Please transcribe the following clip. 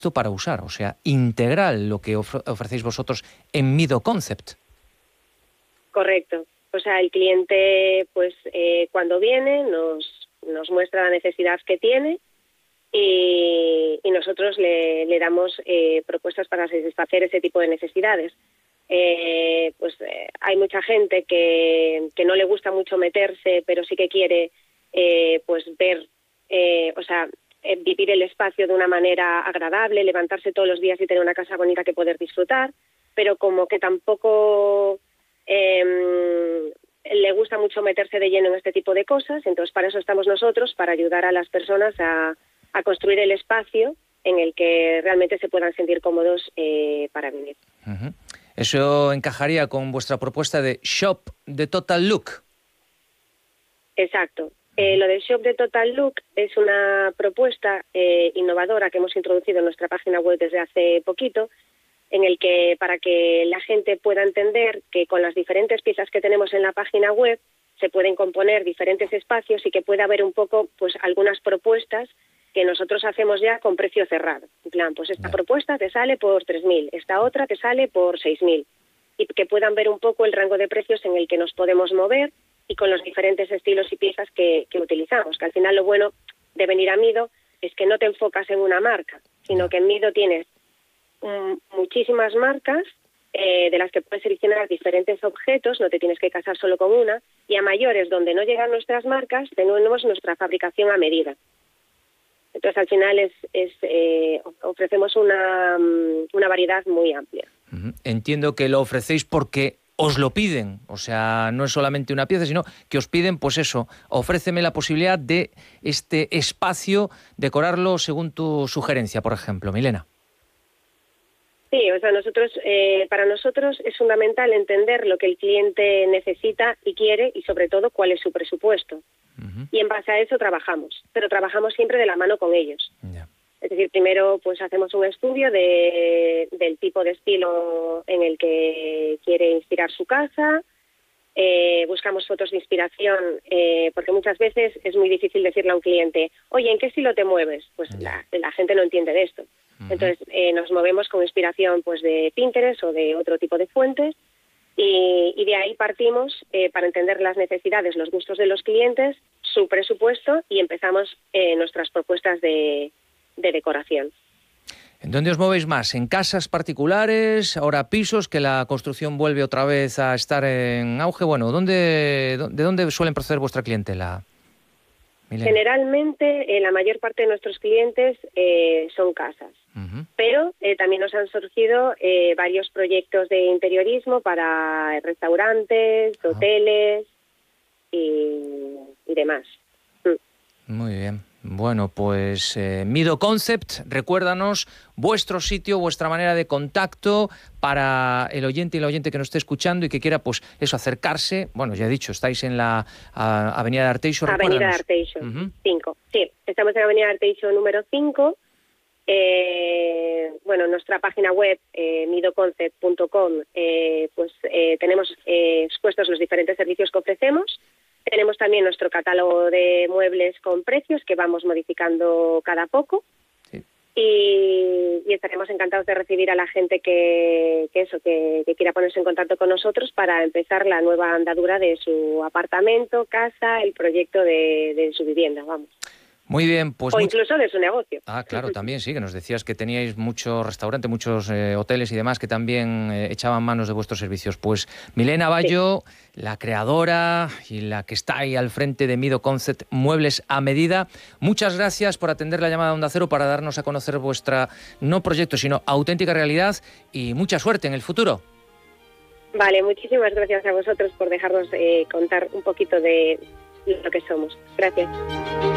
para usar, o sea, integral lo que ofrecéis vosotros en Mido Concept. Correcto. O sea, el cliente, pues, cuando viene, nos muestra la necesidad que tiene y nosotros le damos propuestas para satisfacer ese tipo de necesidades. Hay mucha gente que no le gusta mucho meterse, pero sí que quiere ver, vivir el espacio de una manera agradable, levantarse todos los días y tener una casa bonita que poder disfrutar, pero como que tampoco le gusta mucho meterse de lleno en este tipo de cosas. Entonces para eso estamos nosotros, para ayudar a las personas a construir el espacio en el que realmente se puedan sentir cómodos para vivir. Uh-huh. Eso encajaría con vuestra propuesta de Shop de Total Look. Exacto. Lo del Shop de Total Look es una propuesta innovadora que hemos introducido en nuestra página web desde hace poquito, en el que, para que la gente pueda entender que con las diferentes piezas que tenemos en la página web se pueden componer diferentes espacios y que pueda haber un poco, pues, algunas propuestas que nosotros hacemos ya con precio cerrado. En plan, pues esta propuesta te sale por 3.000, esta otra te sale por 6.000, y que puedan ver un poco el rango de precios en el que nos podemos mover y con los diferentes estilos y piezas que utilizamos. Que al final lo bueno de venir a Mido es que no te enfocas en una marca, sino que en Mido tienes muchísimas marcas de las que puedes seleccionar diferentes objetos, no te tienes que casar solo con una, y a mayores donde no llegan nuestras marcas tenemos nuestra fabricación a medida. Entonces al final ofrecemos una variedad muy amplia. Entiendo que lo ofrecéis porque os lo piden, o sea, no es solamente una pieza, sino que os piden, pues eso, ofréceme la posibilidad de este espacio, decorarlo según tu sugerencia, por ejemplo. Milena. Sí, o sea, para nosotros es fundamental entender lo que el cliente necesita y quiere y sobre todo cuál es su presupuesto. Uh-huh. Y en base a eso trabajamos, pero trabajamos siempre de la mano con ellos. Yeah. Es decir, primero pues hacemos un estudio del tipo de estilo en el que quiere inspirar su casa, buscamos fotos de inspiración, porque muchas veces es muy difícil decirle a un cliente, oye, ¿en qué estilo te mueves? Pues la gente no entiende de esto. Entonces nos movemos con inspiración pues de Pinterest o de otro tipo de fuentes y de ahí partimos para entender las necesidades, los gustos de los clientes, su presupuesto y empezamos nuestras propuestas de decoración. ¿En dónde os movéis más? ¿En casas particulares, ahora pisos, que la construcción vuelve otra vez a estar en auge? Bueno, ¿de dónde suelen proceder vuestra clientela? Milena. Generalmente, la mayor parte de nuestros clientes son casas, uh-huh. Pero también nos han surgido varios proyectos de interiorismo para restaurantes, uh-huh. Hoteles y demás. Muy bien. Bueno, pues Mido Concept, recuérdanos vuestro sitio, vuestra manera de contacto para el oyente y la oyente que nos esté escuchando y que quiera, pues eso, acercarse. Bueno, ya he dicho, estáis en la Avenida de Arteixo. Avenida de Arteixo, uh-huh. 5. Sí, estamos en Avenida de Arteixo número 5. Nuestra página web, midoconcept.com, tenemos expuestos los diferentes servicios que ofrecemos. Tenemos también nuestro catálogo de muebles con precios que vamos modificando cada poco. Sí. Y estaremos encantados de recibir a la gente que quiera ponerse en contacto con nosotros para empezar la nueva andadura de su apartamento, casa, el proyecto de su vivienda, vamos. Muy bien, pues... O incluso de su negocio. Ah, claro, también sí, que nos decías que teníais muchos restaurantes, muchos hoteles y demás que también echaban manos de vuestros servicios. Pues Milena Bayo, sí, la creadora y la que está ahí al frente de Mido Concept, Muebles a Medida, muchas gracias por atender la llamada de Onda Cero para darnos a conocer vuestra, no proyecto, sino auténtica realidad y mucha suerte en el futuro. Vale, muchísimas gracias a vosotros por dejarnos contar un poquito de lo que somos. Gracias.